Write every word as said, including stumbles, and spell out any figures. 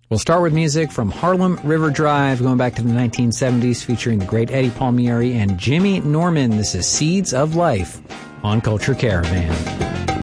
We'll start with music from Harlem River Drive, going back to the nineteen seventies, featuring the great Eddie Palmieri and Jimmy Norman. This is Seeds of Life on Culture Caravan.